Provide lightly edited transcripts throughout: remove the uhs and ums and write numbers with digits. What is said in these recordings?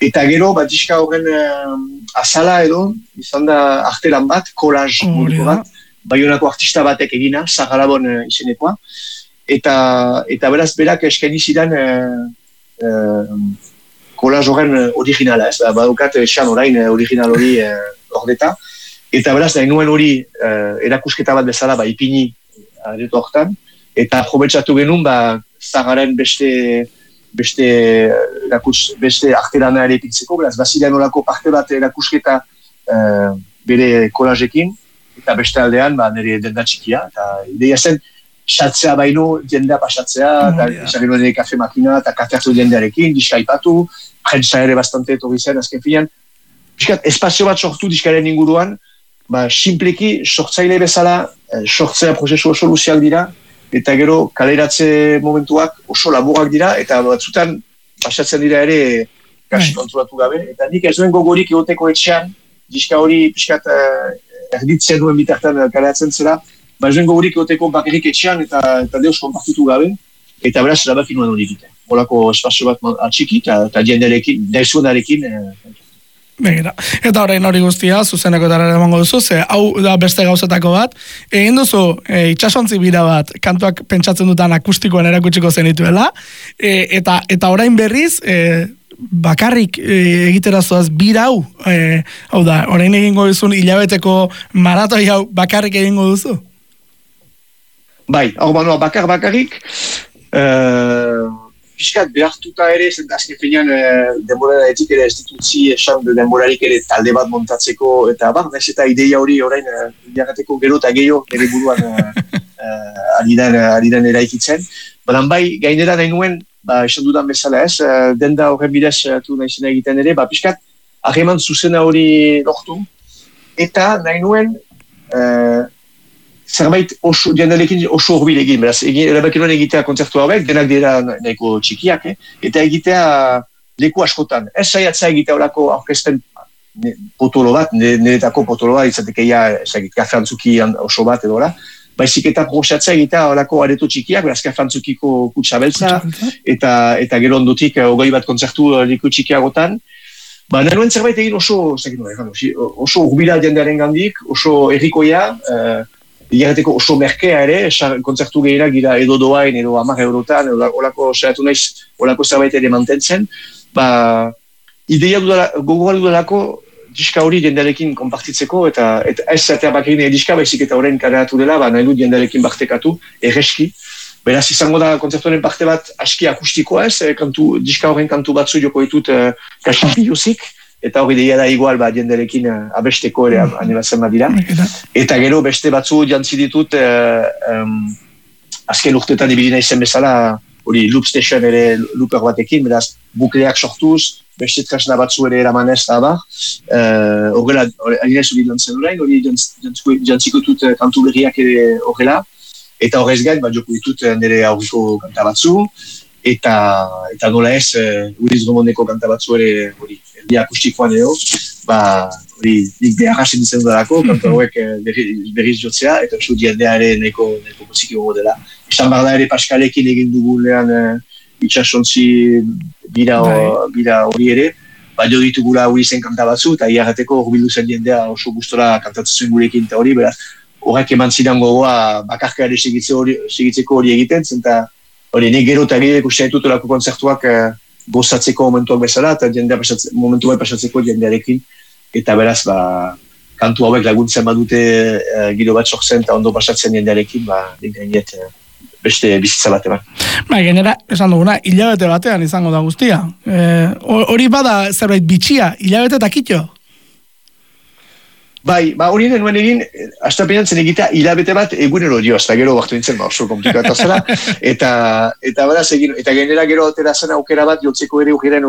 Eta gero, diska horren azala edo, izan da artelan bat, collage moduko bat, Baionako artista batek egina, Zagalabon izenekoa, eta beraz berak eskaini zidan collage horren originala, ez? Badukat esan orain original hori ordeta, eta beraz nahi nuen hori erakusketa bat bezala ipini areto hortan, eta jobetsatu genuen Zagaren beste artelana ere ipintzeko, beraz bazilean olako parte bat erakusketa bere collageekin, eta beste aldean nire denda txikia, eta ideia zen xatzea baino, jendea pasatzea, eta esan genuen ere kafe makina, eta kafe hartu jendearekin, diska ipatu, prensa ere bastante etorri zen, azken finean, espazio bat sortu diskaren inguruan, simpleki sortzaile bezala, sortzea prozesu oso luziak dira, eta gero kaleratze momentuak oso laburak dira, eta batzutan pasatzen dira ere kasi kontrolatu gabe, eta nik ez duen gogorik egoteko etxean, diska hori pixkat erditzen duen bitartan kaleratzen zera, ez duen gogorik egoteko bakarrik etxean eta deus konpartitu gabe, eta beraz erabaki nuen hori egiten. Olako espazio bat atxiki eta jendearekin, daizuenarekin. Begira, eta orain hori guztia, zuzeneko eta emango duzu, ze hau da beste gauzetako bat, egin duzu itxasontzi bira bat, kantuak pentsatzen dutan akustikoan erakutsiko zenituela, eta orain berriz, bakarrik egiterazoaz bira hau, hau da, orain egingo duzun hilabeteko maratoi hau bakarrik egingo duzu? Bai, hau bakarrik, piskat behartuta ere, azken finean denbora etik ere ez ditutzi esan denborarik ere talde bat montatzeko, eta nahiz eta ideia hori orain diagateko gero eta gehiago ere buruan aridan eraikitzen. Baina bai, gainera nahi nuen, esan dudan bezala ez, denda horren bidez nahi zena egiten ere, piskat hageman zuzena hori lortu, eta nahi nuen zerbait jendalekin oso horbil egin, beraz, erabaki nuen egitea kontzertu hauek, denak dira nahiko txikiak, eta egitea leku askotan. Ez saiatzea egitea horako aurkezpen potolo bat, niretako potolo bat, izatekeia kafe antzuki oso bat edo baizik eta proxatzea egitea horako areto txikiak, beraz, kafe antzukiko kutsa beltza, eta gero ondotik 20 kontzertu leku txikiagotan. Nahi nuen zerbait egin oso hurbila jendearen gandik, oso errikoia, Igarreteko oso merkea ere, kontzertu gehienak gira edo doain, edo 10 eurotan, olako saiatu naiz, olako zerbait ere mantentzen. Ideia gogoa dudalako diska hori jendearekin konpartitzeko, eta ez zatea bakerin diska, baizik eta horrein kareatu dela, nahi dut jendearekin bartekatu, erreski. Beraz izango da kontzertuaren parte bat aski akustikoa ez, diska horren kantu batzu joko ditut kaxipiluzik, eta hori deia da igual jenderekin abesteko ere animatzen badira. Eta gero beste batzu jantzi ditut azken urtetan ibili naizen bezala hori loop station ere looper batekin, beraz bukleak sortuz, beste tresna batzu ere eramanez eta abar. Horrela, hainez hori jantzen orain, hori jantziko dut kantu berriak ere horrela. Eta horrez gain, joko ditut nire aurriko kanta batzu, eta nola ez, Uriz Gomondeko kanta batzu ere hori akustikoan edo, hori nik beharra zenditzen dudalako, kanta hauek berriz jotzea, eta uste jendea ere neko musiki gogo dela. Esan behar da ere Paskalekin egin dugunean itxasontzi bira hori ere, jo ditugula hori zen kanta batzu, eta iarrateko horbildu zen jendea oso gustora kantatzen zuen gurekin eta hori, beraz, horrek eman zidan gogoa bakarka ere segitzeko hori egiten, eta hori nik gero eta gire ikusten ditut olako kontzertuak gozatzeko momentuak bezala, eta momentu bai pasatzeko jendearekin, eta beraz, kantu hauek laguntzen badute giro bat sortzen eta ondo pasatzen jendearekin, nik gainet beste bizitza bate bat. Gainera, esan duguna, hilabete batean izango da guztia. Hori bada zerbait bitxia, hilabete eta kitxo? Hori nuen egin, astapenean zen egitea hilabete bat egunero dio, hasta gero baktu nintzen, oso komplikata zela, eta beraz egin, eta gainera gero atera zen aukera bat, jotzeko ere ugeren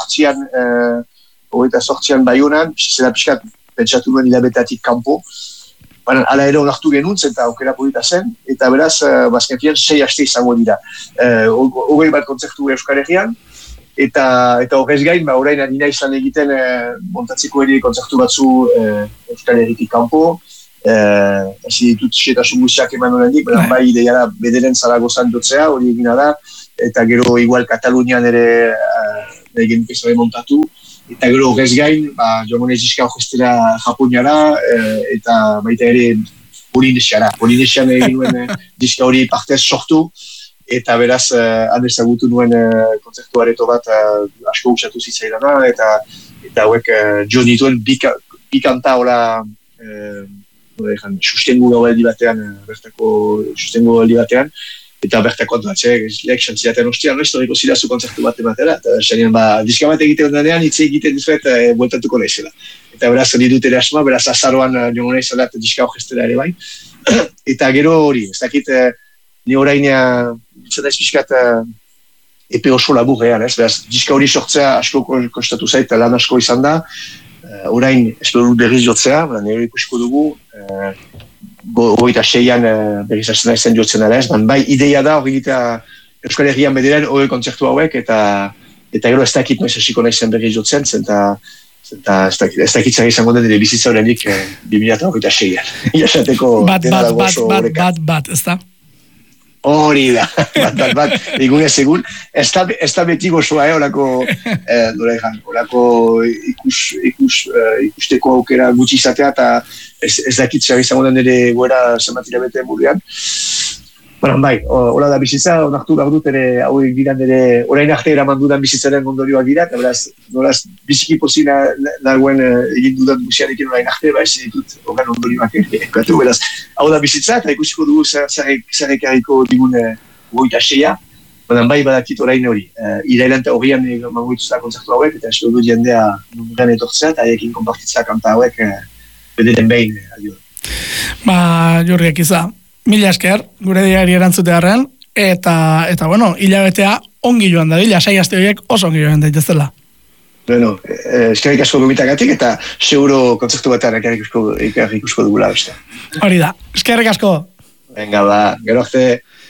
28an Baionan, zera pixkat pentsatu nuen hilabeteatik kanpo, ala ere onartu genuntz eta aukera polita zen, eta beraz, bazken fian, 6 aste izango dira. 20 bat kontzertu Euskal Herrian, eta horrez gain, orain adina izan egiten montatzeko ere kontzertu batzu Euskal Herritik kanpo, hasi ditut xetasun guztiak eman horrendik, bai ideiara bederen Zaragozan jotzea, hori egina da, eta gero igual Katalunian ere egin izan montatu, eta gero horrez gain, joango naiz diska orkestera Japoniara, eta baita ere Polinesian egin nuen diska hori partez sortu, eta beraz, han ezagutu nuen kontzertu areto bat asko usatu zitzaidana, eta hauek jo nituen bi kanta hola sustengu gaualdi batean, eta bertako antolatzeak, lehek xantziaten ostian, historiko zidazu kontzertu bat ematera, eta xanien, diska bat egiten denean, hitz egiten dizuet, bueltatuko naizela. Eta beraz, hori dut ere asma, beraz, azaroan jongo naizela diska orkestera ere bai. Eta gero hori, ez dakit, ni orain, bitzen daiz pixkat, epe oso laburrean, ez? Beraz, diska hori sortzea asko kostatu zait, lan asko izan da, orain, espero dut berriz jotzea, nire ikusiko dugu, goita 6an berriz hasten naizen jotzen ala ez, bai ideia da hori gita Euskal Herrian bederen hori kontzertu hauek, eta gero ez dakit noiz hasiko naizen berriz jotzen, ez dakit zer izango den ere bizitza horrenik 2026an. Iasateko dena dago oso horreka. Bat, ez da? Hori da, bat, egunez egun, ez da beti gozoa, horako ikusteko aukera gutxi izatea, eta ez dakit zer izango den ere goera zenbatira bete burdean. Bai, hola da bizitza, onartu behar dut ere, hauek diran ere, orain arte eraman dudan bizitzaren ondorioak dira, eta beraz, biziki pozina dagoen egin dudan musiarekin orain arte, ez ditut horren ondorioak ekatu, beraz, hau da bizitza, eta ikusiko dugu zer ekarriko digun goita 6a, bai badakit orain hori, irailan eta horrian mangoituzta kontzertu hauek, eta espero dut jendea nungan etortzea, eta haiekin konpartitzea kanta hauek, bederen behin, adio. Jurriak iza. Mila esker, gure diari erantzutearen, eta bueno, hilabetea ongi joan da, lasai aste horiek oso ongi joan daitezela. Bueno, eskerrik asko gomitagatik, eta seguro kontzertu batean ikusiko dugula beste. Hori da, eskerrik asko. Venga, gero arte.